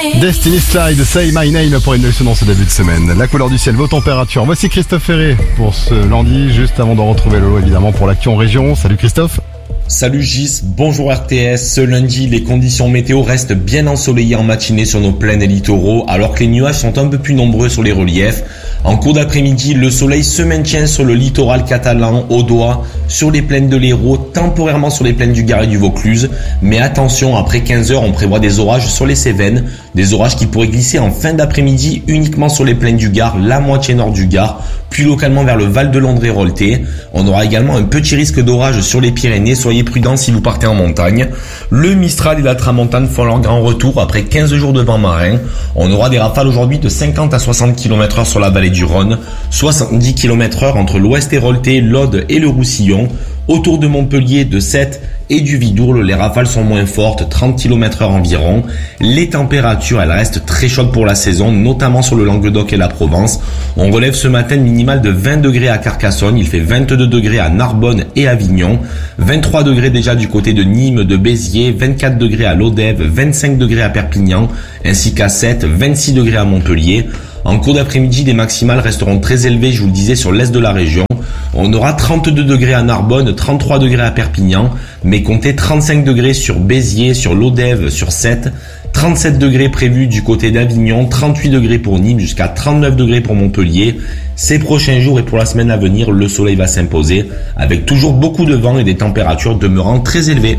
Destiny Slide, Say My Name pour une leçon dans ce début de semaine. La couleur du ciel, vos températures. Voici Christophe Ferré pour ce lundi, juste avant de retrouver Lolo évidemment pour l'actu en région. Salut Christophe. Salut Gis, bonjour RTS. Ce lundi, les conditions météo restent bien ensoleillées en matinée sur nos plaines et littoraux, alors que les nuages sont un peu plus nombreux sur les reliefs. En cours d'après-midi, le soleil se maintient sur le littoral catalan, audois, sur les plaines de l'Hérault, temporairement sur les plaines du Gard et du Vaucluse. Mais attention, après 15h, on prévoit des orages sur les Cévennes, des orages qui pourraient glisser en fin d'après-midi uniquement sur les plaines du Gard, la moitié nord du Gard, puis localement vers le Val de Londres et Rolté. On aura également un petit risque d'orage sur les Pyrénées, soyez prudents si vous partez en montagne. Le Mistral et la Tramontane font leur grand retour après 15 jours de vent marin. On aura des rafales aujourd'hui de 50 à 60 km/h sur la vallée du Rhône, 70 km/h entre l'Ouest et Rolté, l'Aude et le Roussillon. Autour de Montpellier, de Sète et du Vidourle, les rafales sont moins fortes, 30 km/h environ. Les températures, elles restent très chaudes pour la saison, notamment sur le Languedoc et la Provence. On relève ce matin une minimale de 20 degrés à Carcassonne, il fait 22 degrés à Narbonne et Avignon, 23 degrés déjà du côté de Nîmes, de Béziers, 24 degrés à Lodève, 25 degrés à Perpignan, ainsi qu'à Sète, 26 degrés à Montpellier. En cours d'après-midi, les maximales resteront très élevées, je vous le disais, sur l'est de la région. On aura 32 degrés à Narbonne, 33 degrés à Perpignan, mais comptez 35 degrés sur Béziers, sur Lodève, sur Sète, 37 degrés prévus du côté d'Avignon, 38 degrés pour Nîmes, jusqu'à 39 degrés pour Montpellier. Ces prochains jours et pour la semaine à venir, le soleil va s'imposer, avec toujours beaucoup de vent et des températures demeurant très élevées.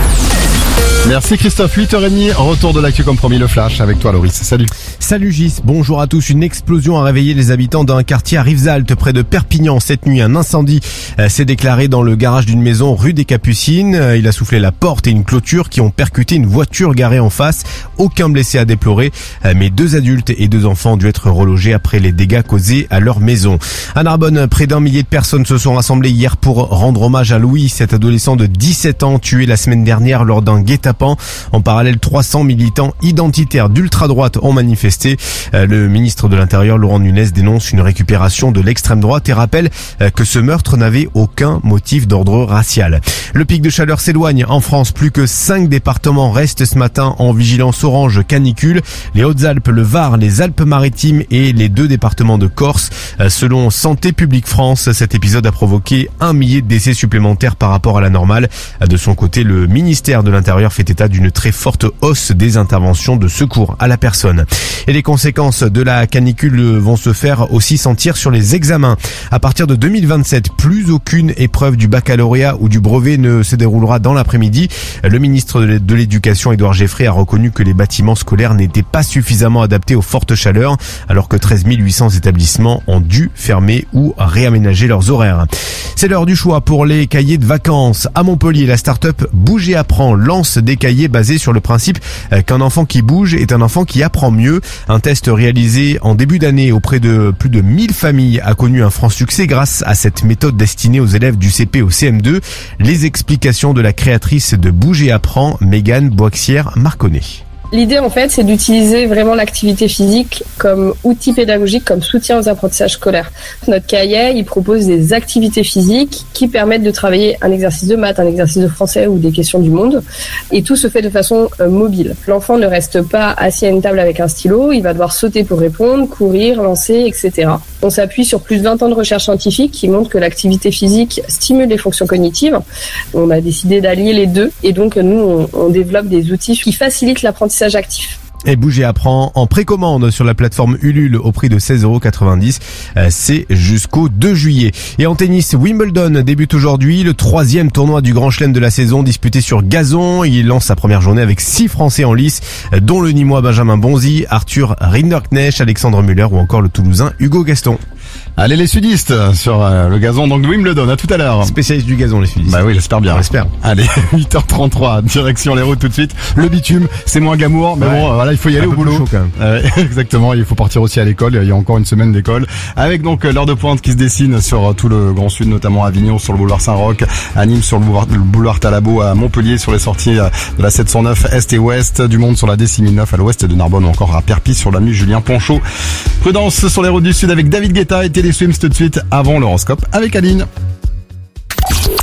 Merci Christophe, 8h30, retour de l'actu comme promis, le flash avec toi Loris, salut. Salut Gis, bonjour à tous. Une explosion a réveillé les habitants d'un quartier à Rivesaltes près de Perpignan. Cette nuit, un incendie s'est déclaré dans le garage d'une maison rue des Capucines. Il a soufflé la porte et une clôture qui ont percuté une voiture garée en face. Aucun blessé à déplorer, mais 2 adultes et 2 enfants ont dû être relogés après les dégâts causés à leur maison. À Narbonne, près d'1 millier de personnes se sont rassemblées hier pour rendre hommage à Louis, cet adolescent de 17 ans tué la semaine dernière lors d'un guet-apens. En parallèle, 300 militants identitaires d'ultra-droite ont manifesté. Le ministre de l'Intérieur, Laurent Nunez, dénonce une récupération de l'extrême droite et rappelle que ce meurtre n'avait aucun motif d'ordre racial. Le pic de chaleur s'éloigne en France. Plus que 5 départements restent ce matin en vigilance orange canicule. Les Hautes-Alpes, le Var, les Alpes-Maritimes et les 2 départements de Corse. Selon Santé publique France, cet épisode a provoqué 1 millier de décès supplémentaires par rapport à la normale. De son côté, le ministère de l'Intérieur fait état d'une très forte hausse des interventions de secours à la personne. Et les conséquences de la canicule vont se faire aussi sentir sur les examens. À partir de 2027, plus aucune épreuve du baccalauréat ou du brevet ne se déroulera dans l'après-midi. Le ministre de l'Éducation, Édouard Geffray, a reconnu que les bâtiments scolaires n'étaient pas suffisamment adaptés aux fortes chaleurs, alors que 13 800 établissements ont dû fermer ou réaménager leurs horaires. C'est l'heure du choix pour les cahiers de vacances. À Montpellier, la start-up Bouge et Apprend lance des cahiers basés sur le principe qu'un enfant qui bouge est un enfant qui apprend mieux. Un test réalisé en début d'année auprès de plus de 1000 familles a connu un franc succès grâce à cette méthode destinée aux élèves du CP au CM2. Les explications de la créatrice de Bouge et Apprend, Mégane Boixière-Marconnet. L'idée, en fait, c'est d'utiliser vraiment l'activité physique comme outil pédagogique, comme soutien aux apprentissages scolaires. Notre cahier, il propose des activités physiques qui permettent de travailler un exercice de maths, un exercice de français ou des questions du monde. Et tout se fait de façon mobile. L'enfant ne reste pas assis à une table avec un stylo, il va devoir sauter pour répondre, courir, lancer, etc. On s'appuie sur plus de 20 ans de recherche scientifique qui montrent que l'activité physique stimule les fonctions cognitives. On a décidé d'allier les deux et donc nous, on développe des outils qui facilitent l'apprentissage actif. Et Bouge et Apprend en précommande sur la plateforme Ulule au prix de 16,90 €. C'est jusqu'au 2 juillet. Et en tennis, Wimbledon débute aujourd'hui. Le 3e tournoi du Grand Chelem de la saison disputé sur gazon. Il lance sa première journée avec 6 Français en lice, dont le Nîmois Benjamin Bonzi, Arthur Rinderknecht, Alexandre Müller ou encore le Toulousain Hugo Gaston. Allez les sudistes sur le gazon donc de Wimbledon, à tout à l'heure. Spécialiste du gazon les sudistes. Bah oui, j'espère bien. On espère. Allez, 8h33, direction les routes tout de suite. Le bitume, c'est moins glamour, mais bon, voilà, il faut y aller au boulot. Chaud, quand même. Exactement, il faut partir aussi à l'école, il y a encore une semaine d'école. Avec donc l'heure de pointe qui se dessine sur tout le Grand Sud, notamment à Avignon, sur le boulevard Saint-Roch, à Nîmes, sur le boulevard Talabot, à Montpellier, sur les sorties de la 709 Est et Ouest, du Monde sur la D6009 à l'ouest de Narbonne ou encore à Perpignan sur l'avenue Julien Ponchot. Prudence sur les routes du Sud avec David Guetta et Télé Swims tout de suite avant l'horoscope avec Aline. C'était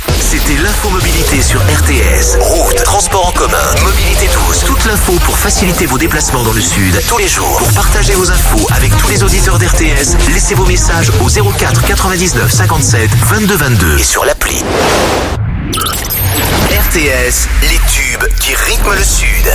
écoutez l'infomobilité sur RTS. Route, transport en commun, mobilité douce. Toute l'info pour faciliter vos déplacements dans le sud tous les jours. Pour partager vos infos avec tous les auditeurs d'RTS, laissez vos messages au 04 99 57 22 22 et sur l'appli. RTS, les tubes qui rythment le sud.